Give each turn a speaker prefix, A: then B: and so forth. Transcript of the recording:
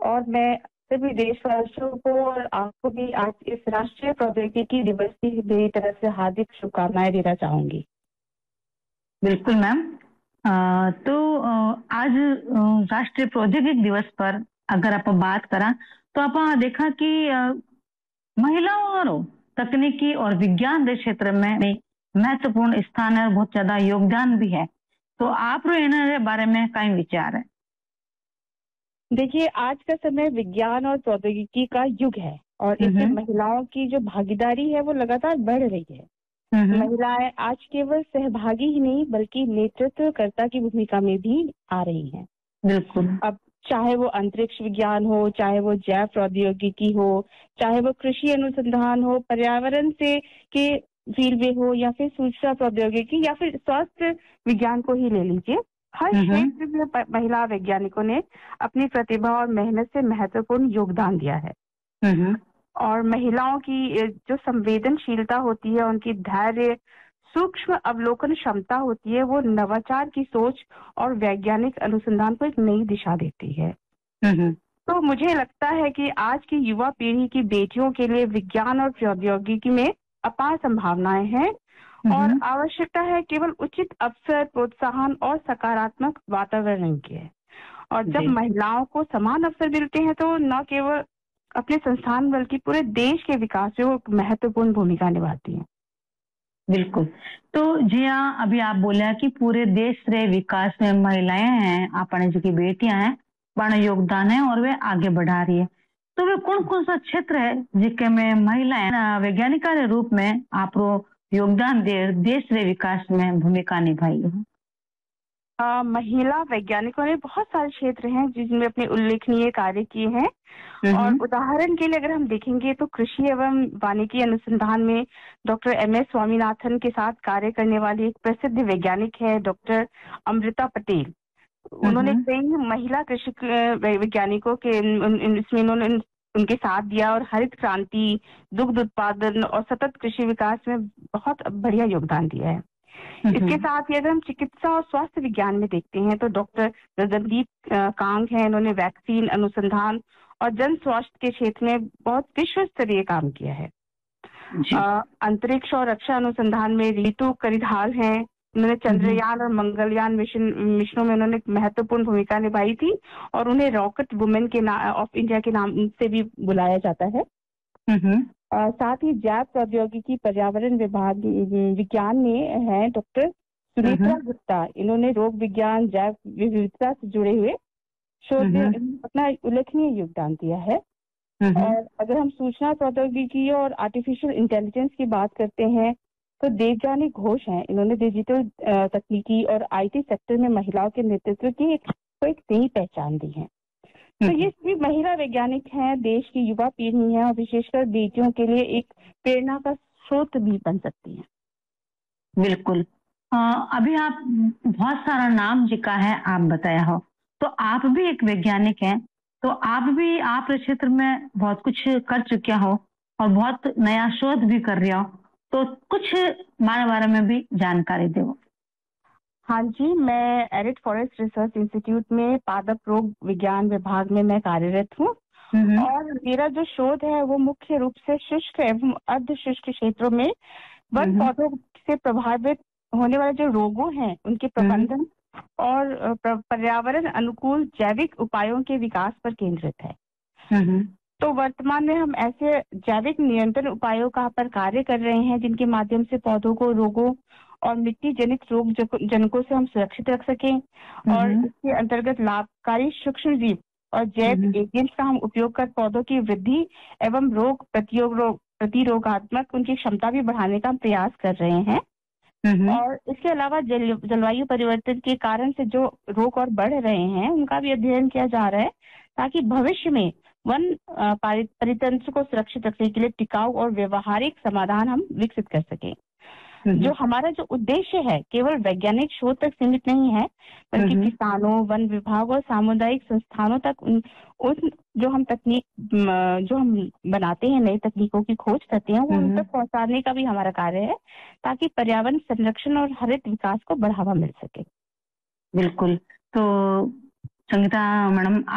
A: और मैं सभी देशवासियों को और आपको भी आज इस राष्ट्रीय प्रौद्योगिकी दिवस की मेरी तरफ से हार्दिक शुभकामनाएं देना चाहूंगी।
B: बिल्कुल मैम। आज राष्ट्रीय प्रौद्योगिक दिवस पर अगर आप बात करा तो आप देखा कि महिलाओं और तकनीकी और विज्ञान के क्षेत्र में भी महत्वपूर्ण स्थान है और बहुत ज्यादा योगदान भी है। तो आप इन बारे में कई विचार है?
A: देखिए, आज का समय विज्ञान और प्रौद्योगिकी का युग है और इसमें महिलाओं की जो भागीदारी है वो लगातार बढ़ रही है। महिलाएं आज केवल सहभागी ही नहीं बल्कि नेतृत्वकर्ता की भूमिका में भी आ रही हैं।
B: बिल्कुल।
A: अब चाहे वो अंतरिक्ष विज्ञान हो, चाहे वो जैव प्रौद्योगिकी हो, चाहे वो कृषि अनुसंधान हो, पर्यावरण से के फील्ड में हो, या फिर सूचना प्रौद्योगिकी या फिर स्वास्थ्य विज्ञान को ही ले लीजिए। हर क्षेत्र में महिला वैज्ञानिकों ने अपनी प्रतिभा और मेहनत से महत्वपूर्ण योगदान दिया है। और महिलाओं की जो संवेदनशीलता होती है, उनकी धैर्य, सूक्ष्म अवलोकन क्षमता होती है, वो नवाचार की सोच और वैज्ञानिक अनुसंधान को एक नई दिशा देती है। तो मुझे लगता है कि आज की युवा पीढ़ी की बेटियों के लिए विज्ञान और प्रौद्योगिकी में अपार संभावनाएं हैं और आवश्यकता है केवल उचित अवसर, प्रोत्साहन और सकारात्मक वातावरण की है। और जब महिलाओं को समान अवसर मिलते हैं तो न केवल अपने संस्थान बल्कि पूरे देश के विकास में वो महत्वपूर्ण भूमिका निभाती हैं।
B: बिल्कुल। तो जी हाँ, अभी आप बोले कि पूरे देश के विकास में महिलाएं हैं, अपने जो की बेटियां हैं, बड़ा योगदान है और वे आगे बढ़ा रही है। तो वे कौन कौन सा क्षेत्र है जिसके में महिलाएं वैज्ञानिका के रूप में आप योगदान दे देश के विकास में भूमिका निभाई है?
A: महिला वैज्ञानिकों ने बहुत सारे क्षेत्र हैं जिनमें अपने उल्लेखनीय कार्य किए हैं। और उदाहरण के लिए अगर हम देखेंगे तो कृषि एवं वानिकी अनुसंधान में डॉक्टर MS स्वामीनाथन के साथ कार्य करने वाली एक प्रसिद्ध वैज्ञानिक है डॉक्टर अमृता पटेल। उन्होंने कई महिला कृषि वैज्ञानिकों के इसमें उन्होंने उनके साथ दिया और हरित क्रांति, दुग्ध उत्पादन और सतत कृषि विकास में बहुत बढ़िया योगदान दिया है। इसके साथ ही अगर हम चिकित्सा और स्वास्थ्य विज्ञान में देखते हैं तो डॉक्टर रजनदीप कांग हैं। इन्होंने वैक्सीन अनुसंधान और जन स्वास्थ्य के क्षेत्र में बहुत विश्व स्तरीय काम किया है। अंतरिक्ष और रक्षा अनुसंधान में रीतू करिधाल हैं। उन्होंने चंद्रयान और मंगलयान मिशनों में उन्होंने महत्वपूर्ण भूमिका निभाई थी और उन्हें रॉकेट वुमेन के ऑफ इंडिया के नाम से भी बुलाया जाता है। साथ ही जैव प्रौद्योगिकी पर्यावरण विभाग विज्ञान में है डॉक्टर सुनीता गुप्ता। इन्होंने रोग विज्ञान, जैव विविधता से जुड़े हुए शोध में अपना उल्लेखनीय योगदान दिया है। और अगर हम सूचना प्रौद्योगिकी और आर्टिफिशियल इंटेलिजेंस की बात करते हैं तो देवजानी घोष हैं। इन्होंने डिजिटल तकनीकी और IT सेक्टर में महिलाओं के नेतृत्व की एक नई पहचान दी है। तो ये सभी महिला वैज्ञानिक हैं, देश की युवा पीढ़ी है और विशेषकर बेटियों के लिए एक प्रेरणा का स्रोत भी बन सकती हैं।
B: बिल्कुल। अभी आप बहुत सारा नाम जिका है आप बताया हो, तो आप भी एक वैज्ञानिक हैं, तो आप क्षेत्र में बहुत कुछ कर चुके हो और बहुत नया शोध भी कर रहे हो, तो कुछ बारे में भी जानकारी दो।
A: हाँ जी, मैं एरिड फॉरेस्ट रिसर्च इंस्टीट्यूट में पादप रोग विज्ञान विभाग में मैं कार्यरत हूँ। और मेरा जो शोध है वो मुख्य रूप से शुष्क एवं अर्ध शुष्क क्षेत्रों में वन पौधों से प्रभावित होने वाले जो रोगों हैं उनके प्रबंधन और पर्यावरण अनुकूल जैविक उपायों के विकास पर केंद्रित है। तो वर्तमान में हम ऐसे जैविक नियंत्रण उपायों का पर कार्य कर रहे हैं जिनके माध्यम से पौधों को रोगों और मिट्टी जनित रोग जनकों से हम सुरक्षित रख सकें। और इसके अंतर्गत लाभकारी सूक्ष्म जीव और जैव एजेंट्स का हम उपयोग कर पौधों की वृद्धि एवं रोग प्रतिरोगात्मक उनकी क्षमता भी बढ़ाने का प्रयास कर रहे हैं। और इसके अलावा जलवायु परिवर्तन के कारण से जो रोग और बढ़ रहे हैं उनका भी अध्ययन किया जा रहा है ताकि भविष्य में वन परितंत्र को सुरक्षित रखने के लिए टिकाऊ और व्यवहारिक समाधान हम विकसित कर सकें। जो हमारा जो उद्देश्य है केवल वैज्ञानिक शोध तक सीमित नहीं है बल्कि किसानों, वन विभाग और सामुदायिक संस्थानों तक उन जो हम तकनीक जो हम बनाते हैं, नई तकनीकों की खोज करते हैं, वो उन तक पहुंचाने का भी हमारा कार्य है ताकि पर्यावरण संरक्षण और हरित विकास को बढ़ावा मिल सके।
B: बिल्कुल। तो संगीता मैडम,